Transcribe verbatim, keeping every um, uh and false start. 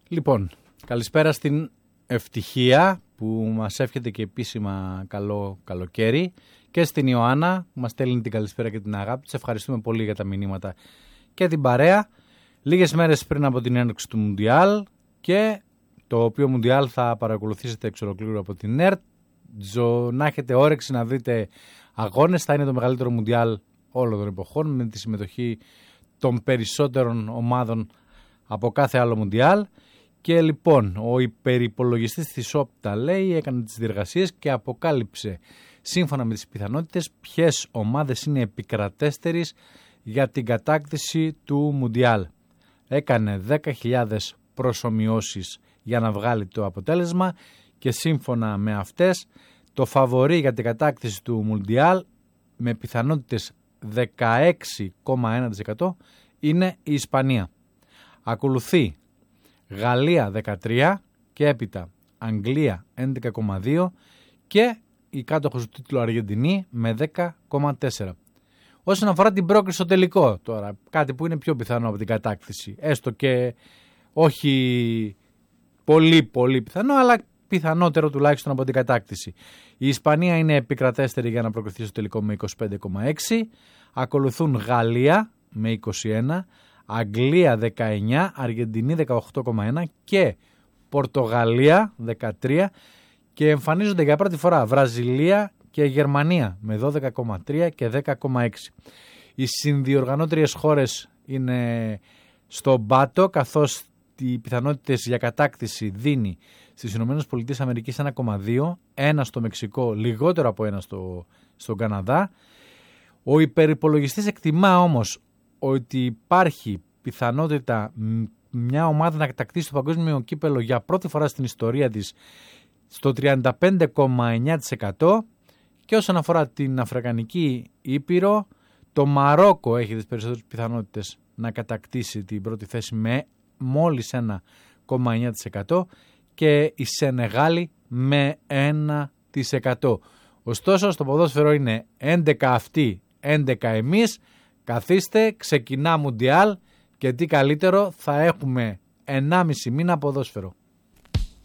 Λοιπόν, καλησπέρα στην Ευτυχία που μας εύχεται και επίσημα καλό καλοκαίρι και στην Ιωάννα που μας στέλνει την καλησπέρα και την αγάπη. Της ευχαριστούμε πολύ για τα μηνύματα και την παρέα. Λίγες μέρες πριν από την έναρξη του Μουντιάλ, και το οποίο Μουντιάλ θα παρακολουθήσετε εξ ολοκλήρου από την ΕΡΤ. Να έχετε όρεξη να δείτε αγώνες, θα είναι το μεγαλύτερο Μουντιάλ όλων των εποχών με τη συμμετοχή των περισσότερων ομάδων από κάθε άλλο Μουντιάλ. Και λοιπόν, ο υπερυπολογιστής της Όπτα λέει έκανε τις διεργασίες και αποκάλυψε σύμφωνα με τις πιθανότητες ποιες ομάδες είναι επικρατέστερες για την κατάκτηση του Μουντιάλ. Έκανε δέκα χιλιάδες προσομοιώσεις για να βγάλει το αποτέλεσμα και σύμφωνα με αυτές το φαβορί για την κατάκτηση του Μουντιάλ με πιθανότητες δεκαέξι κόμμα ένα τοις εκατό είναι η Ισπανία. Ακολουθεί Γαλλία δεκατρία και έπειτα Αγγλία έντεκα κόμμα δύο και η κάτοχος του τίτλου Αργεντινή με δέκα κόμμα τέσσερα. Όσον αφορά την πρόκριση στο τελικό τώρα, κάτι που είναι πιο πιθανό από την κατάκτηση, έστω και όχι πολύ πολύ πιθανό, αλλά πιθανότερο τουλάχιστον από την κατάκτηση. Η Ισπανία είναι επικρατέστερη για να προκριθεί στο τελικό με είκοσι πέντε κόμμα έξι, ακολουθούν Γαλλία με είκοσι ένα, Αγγλία δεκαεννιά, Αργεντινή δεκαοκτώ κόμμα ένα και Πορτογαλία δεκατρία και εμφανίζονται για πρώτη φορά Βραζιλία και Γερμανία με δώδεκα κόμμα τρία και δέκα κόμμα έξι. Οι συνδιοργανώτριες χώρες είναι στον πάτο, καθώς οι πιθανότητες για κατάκτηση δίνει στις ΗΠΑ ένα κόμμα δύο, ένα στο Μεξικό, λιγότερο από ένα στο, στον Καναδά. Ο υπερυπολογιστής εκτιμά όμως ότι υπάρχει πιθανότητα μια ομάδα να κατακτήσει το παγκόσμιο κύπελο για πρώτη φορά στην ιστορία της στο τριάντα πέντε κόμμα εννιά τοις εκατό, και όσον αφορά την Αφρικανική Ήπειρο, το Μαρόκο έχει τις περισσότερες πιθανότητες να κατακτήσει την πρώτη θέση με μόλις ένα κόμμα εννιά τοις εκατό και η Σενεγάλη με ένα τοις εκατό. Ωστόσο στο ποδόσφαιρο είναι έντεκα αυτοί, έντεκα εμείς. Καθίστε, ξεκινά Μουντιάλ και τι καλύτερο, θα έχουμε ενάμιση μήνα ποδόσφαιρο.